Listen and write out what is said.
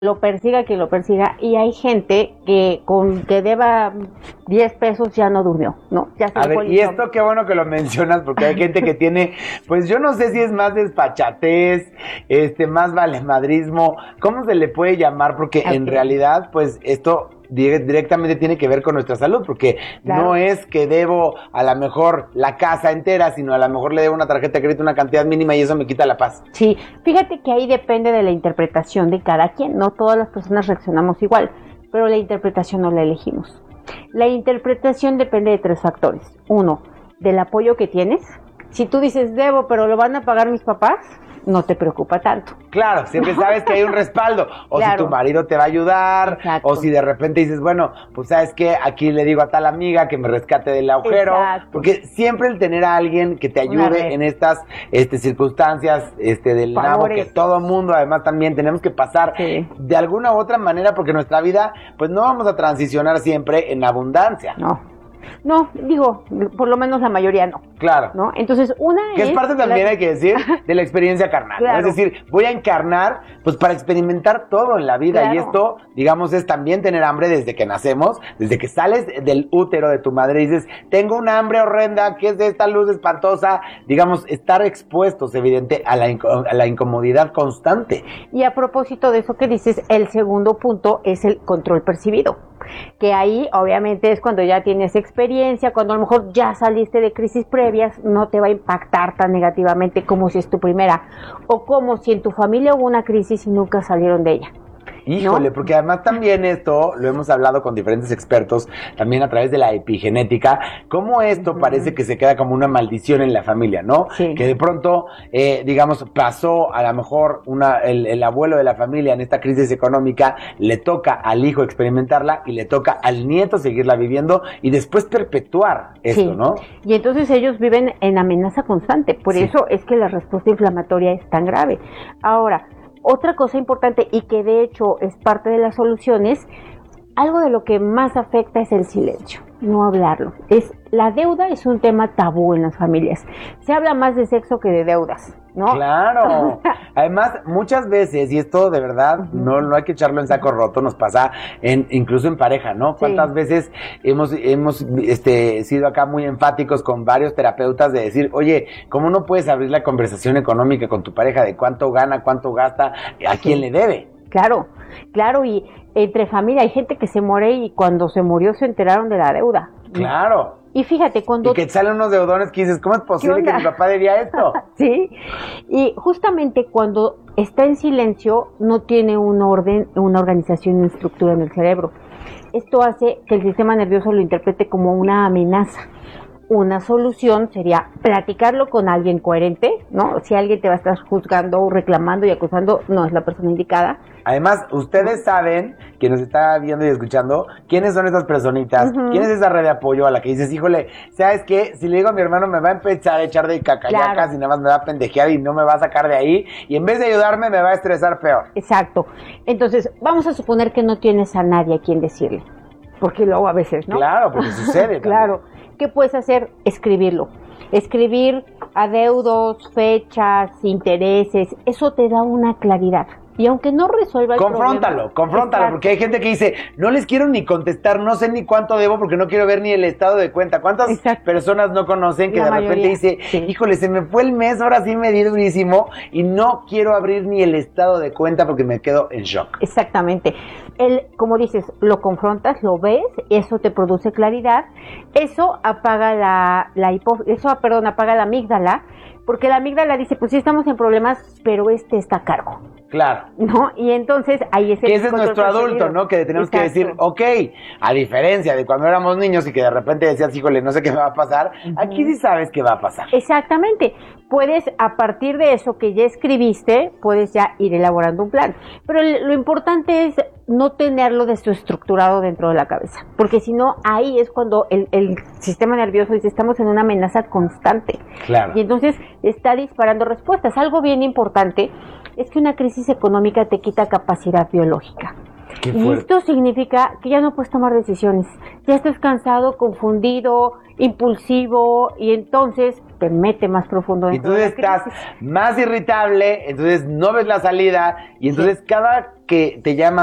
lo persiga quien lo persiga, y hay gente que con que deba 10 pesos ya no durmió, ¿no? Ya se A le fue ver, el y insomnio. esto qué bueno que lo mencionas, porque hay gente que tiene, pues yo no sé si es más despachatez, más valemadrismo, ¿cómo se le puede llamar? Porque en realidad, pues esto directamente tiene que ver con nuestra salud, porque Claro. no es que debo a lo mejor la casa entera, sino a lo mejor le debo una tarjeta de crédito una cantidad mínima y eso me quita la paz. Sí, fíjate que ahí depende de la interpretación de cada quien, no todas las personas reaccionamos igual, pero la interpretación no la elegimos. La interpretación depende de 3 factores. 1, del apoyo que tienes. Si tú dices, debo, pero lo van a pagar mis papás, no te preocupa tanto. Claro, siempre sabes que hay un respaldo, o Claro. si tu marido te va a ayudar, Exacto. o si de repente dices, bueno, pues sabes que aquí le digo a tal amiga que me rescate del agujero, Exacto. porque siempre el tener a alguien que te Una ayude red. en estas circunstancias del nabo Favores. que todo mundo además también tenemos que pasar Sí. de alguna u otra manera, porque nuestra vida pues no vamos a transicionar siempre en abundancia. No, digo, por lo menos la mayoría no. Claro. ¿No? Entonces, una Que es parte también, hay que decir, de la experiencia carnal, ¿no? Claro. Es decir, voy a encarnar, pues para experimentar todo en la vida. Claro. Y esto, digamos, es también tener hambre desde que nacemos, desde que sales del útero de tu madre y dices, tengo una hambre horrenda, ¿qué es de esta luz espantosa? Digamos, estar expuestos, evidente, a la incomodidad constante. Y a propósito de eso que dices, el segundo punto es el control percibido, que ahí obviamente es cuando ya tienes experiencia, cuando a lo mejor ya saliste de crisis previas, no te va a impactar tan negativamente como si es tu primera, o como si en tu familia hubo una crisis y nunca salieron de ella. Híjole, ¿No? porque además también esto lo hemos hablado con diferentes expertos, también a través de la epigenética, cómo esto parece que se queda como una maldición en la familia, ¿no? Sí. Que de pronto, digamos, pasó a lo mejor el abuelo de la familia en esta crisis económica, le toca al hijo experimentarla y le toca al nieto seguirla viviendo y después perpetuar esto, Sí. ¿no? Y entonces ellos viven en amenaza constante, por Sí. eso es que la respuesta inflamatoria es tan grave. Ahora, otra cosa importante y que de hecho es parte de las soluciones, algo de lo que más afecta es el silencio, no hablarlo. La deuda es un tema tabú en las familias. Se habla más de sexo que de deudas, ¿no? Claro. Además, muchas veces, y esto de verdad no hay que echarlo en saco roto, nos pasa incluso en pareja, ¿no? Sí. ¿Cuántas veces hemos sido acá muy enfáticos con varios terapeutas de decir, oye, ¿cómo no puedes abrir la conversación económica con tu pareja de cuánto gana, cuánto gasta, a quién le debe? Claro, y entre familia hay gente que se muere y cuando se murió se enteraron de la deuda. Claro. Y fíjate, cuando... Y que te salen unos deudones que dices, ¿cómo es posible ¿Qué que onda? mi papá debía esto? Sí, y justamente cuando está en silencio no tiene un orden, una organización y una estructura en el cerebro. Esto hace que el sistema nervioso lo interprete como una amenaza. Una solución sería platicarlo con alguien coherente, ¿no? Si alguien te va a estar juzgando, reclamando y acusando, no es la persona indicada. Además, ustedes saben, quien nos está viendo y escuchando, quiénes son esas personitas, quién es esa red de apoyo a la que dices, híjole, ¿sabes qué? Si le digo a mi hermano me va a empezar a echar de cacayacas Claro. y nada más me va a pendejear y no me va a sacar de ahí, y en vez de ayudarme me va a estresar peor. Exacto. Entonces, vamos a suponer que no tienes a nadie a quien decirle, porque luego a veces, ¿no? Claro, porque sucede. Claro. ¿Qué puedes hacer? Escribirlo. Escribir adeudos, fechas, intereses, eso te da una claridad. Y aunque no resuelva el problema... Confróntalo, porque hay gente que dice, no les quiero ni contestar, no sé ni cuánto debo porque no quiero ver ni el estado de cuenta. ¿Cuántas Exacto. personas no conocen que La de repente mayoría, dice, sí. híjole, se me fue el mes, ahora sí me di durísimo y no quiero abrir ni el estado de cuenta porque me quedo en shock? Exactamente. Como dices, lo confrontas, lo ves, eso te produce claridad, eso apaga apaga la amígdala, porque la amígdala dice, pues sí estamos en problemas, pero está a cargo. Claro. ¿No? Y entonces ahí es el Que ese es control nuestro adulto, percibido. ¿no? Que tenemos Exacto. que decir, ok, a diferencia de cuando éramos niños y que de repente decías, híjole, no sé qué va a pasar, aquí sí sabes qué va a pasar. Exactamente. Puedes, a partir de eso que ya escribiste, puedes ya ir elaborando un plan. Pero lo importante es no tenerlo desestructurado dentro de la cabeza. Porque si no, ahí es cuando el sistema nervioso dice, estamos en una amenaza constante. Claro. Y entonces está disparando respuestas. Algo bien importante es que una crisis económica te quita capacidad biológica. Qué Y fuerte. esto significa que ya no puedes tomar decisiones. Ya estás cansado, confundido, impulsivo, y entonces te mete más profundo Y dentro de entonces la estás crisis. más irritable, entonces no ves la salida, y entonces cada que te llama